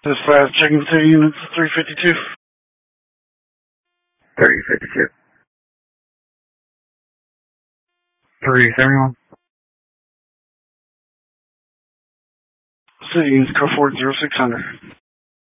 This fast checking for 2 units, 352. 352. 371. City units, code forward 0600.